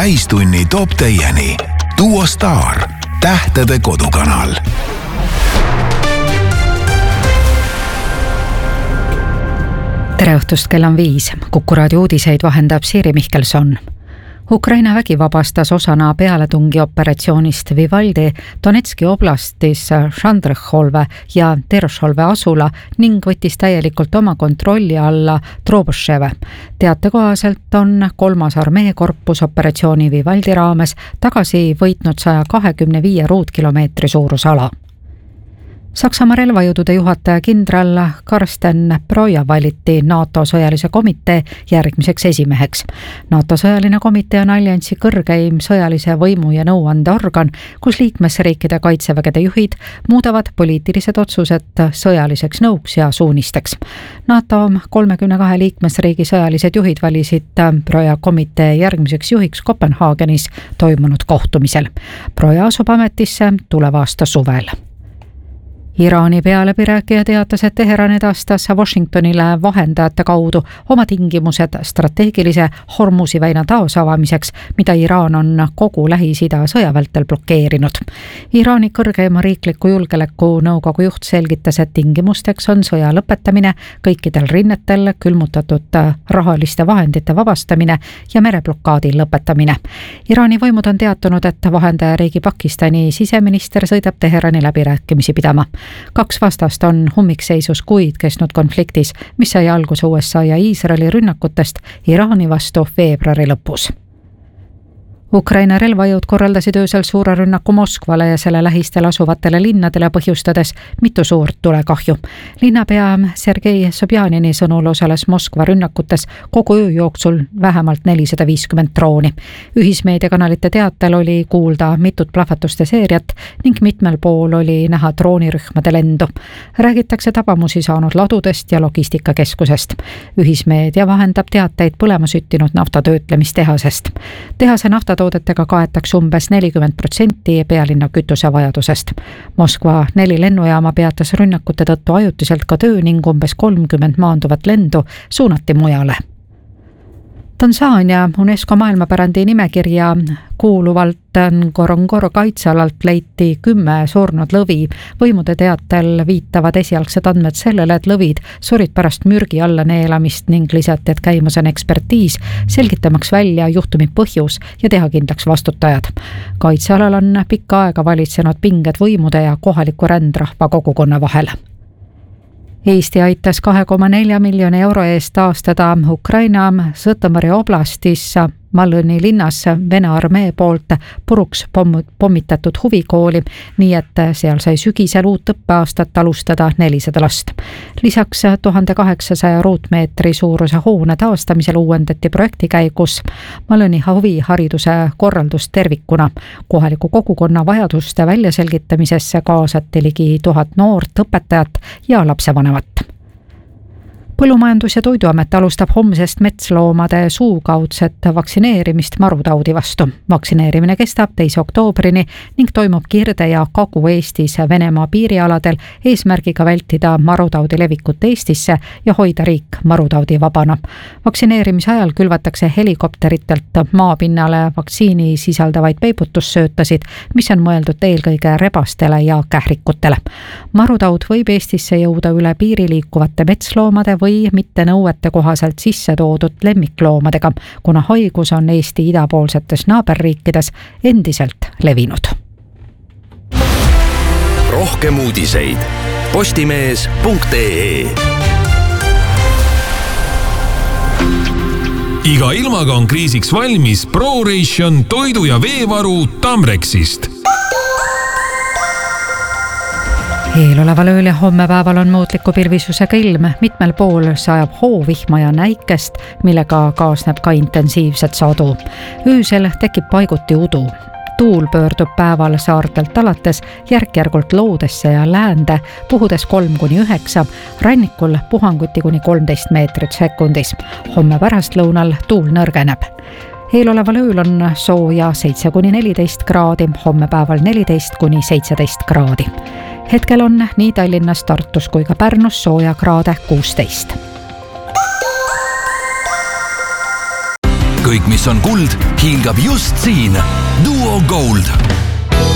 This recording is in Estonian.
täistunni toob teieni Duo Star, tähtede kodukanal. Tere õhtust, kell on 5. Kuku raadio uudiseid vahendab Siiri Mihkelson. Ukraina vägi vabastas osana pealetungi operatsioonist Vivaldi Donetski oblastis Šandrõhholve ja Terošholve asula ning võttis täielikult oma kontrolli alla Droboševe. Teate kohaselt on 3. armeekorpus operatsiooni Vivaldi raames tagasi võitnud 125 ruutkilomeetri suurusala. Saksamaa relvajõudude juhataja kindral Karsten Broja valiti NATO sõjalise komitee järgmiseks esimeheks. NATO sõjaline komitee on alliansi kõrgeim sõjalise võimu ja nõuandeorgan, kus liikmesriikide kaitsevägede juhid muudavad poliitilised otsused sõjaliseks nõuks ja suunisteks. NATO 32 liikmesriigi sõjalised juhid valisid Broja komitee järgmiseks juhiks Kopenhaagenis toimunud kohtumisel. Broja asub ametisse tuleva aasta suvel. Iraani pealäbirääkija teatas, et Teheran edastas Washingtonile vahendajate kaudu oma tingimused strateegilise Hormuzi väina taasavamiseks, mida Iraan on kogu Lähis-Ida sõja vältel blokeerinud. Iraani kõrgeima riikliku julgeoleku nõukogu juht selgitas, et tingimusteks on sõja lõpetamine, kõikidel rinnetel külmutatud rahaliste vahendite vabastamine ja mereblokaadi lõpetamine. Iraani võimud on teatanud, et vahendajariigi Pakistani siseminister sõidab Teherani läbirääkimisi pidama. 2 vastast on hummikseisus kuid kestnud konfliktis, mis sai alguse USA ja Iisraeli rünnakutest Iraani vastu veebruari lõpus. Ukraina relvajõud korraldasid öösel suure rünnaku Moskvale ja selle lähistel asuvatele linnadele, põhjustades mitu suurt tulekahju. Linnapea Sergei Sobjanini sõnul osales Moskva rünnakutes kogu öö jooksul vähemalt 450 drooni. Ühismeediakanalite teatel oli kuulda mitut plahvatuste seeriat ning mitmel pool oli näha droonirühmade lendu. Räägitakse tabamusi saanud ladudest ja logistikakeskusest. Ühismeedia vahendab teateid põlema süttinud naftatöötlemistehasest. Tehase toodetega kaetakse umbes 40% pealinna kütusevajadusest. Moskva 4 lennujaama peatas rünnakute tõttu ajutiselt ka töö ning umbes 30 maanduvat lendu suunati mujale. Tansaania UNESCO maailmapärandi nimekirja kuuluvalt Ngorongoro kaitsealalt leiti 10 surnud lõvi. Võimude teatel viitavad esialgsed andmed sellele, et lõvid surid pärast mürgi alla neelamist ning lisati, et käimas on ekspertiis, selgitamaks välja juhtumi põhjus ja teha kindlaks vastutajad. Kaitsealal on pikka aega valitsenud pinged võimude ja kohaliku rändrahva kogukonna vahel. Eesti aitas 2,4 miljoni euro eest taastada Ukraina Žõtomõri oblastis Malõni linnas Vene armee poolt puruks pommitatud huvikooli, nii et seal sai sügisel uut õppeaastat alustada 400 last. Lisaks 1800 ruutmeetri suuruse hoone taastamisel uuendati projekti käigus Malõni huvihariduse korraldus tervikuna. Kohaliku kogukonna vajaduste väljaselgitamisesse kaasati ligi 1000 noort, õpetajat ja lapsevanemat. Põllumajandus- ja Toiduamet alustab homsest metsloomade suukaudset vaktsineerimist marutaudi vastu. Vaktsineerimine kestab 2. oktoobrini ning toimub Kirde- ja Kagu-Eestis Venemaa piirialadel eesmärgiga vältida marutaudi levikut Eestisse ja hoida riik marutaudi vabana. Vaktsineerimise ajal külvatakse helikopteritelt maapinnale vaktsiini sisaldavaid peibutussöötasid, mis on mõeldud eelkõige rebastele ja kährikutele. Marutaud võib Eestisse jõuda üle piiri liikuvate metsloomade või mitte nõuete kohaselt sisse toodud lemmikloomadega, kuna haigus on Eesti idapoolsetes naaberriikides endiselt levinud. Rohkem uudiseid postimees.ee. Iga ilmaga on kriisiks valmis ProRation toidu- ja veevaru Tamrexist. Eeloleval ööl ja hommepäeval on muutliku pilvisusega ilm, mitmel pool sajab hoovihma ja näikest, millega kaasneb ka intensiivset sadu. Öösel tekib paiguti udu. Tuul pöördub päeval saartelt alates järk-järgult loodesse ja läände, puhudes 3-9, rannikul puhanguti kuni 13 meetrit sekundis. Homme pärastlõunal tuul nõrgeneb. Eeloleval ööl on sooja 7-14 kraadi, homme päeval 14-17 kraadi. Hetkel on nii Tallinnas, Tartus kui ka Pärnus sooja kraade 16. kõik, mis on kuld, hingab just siin. Duo Gold.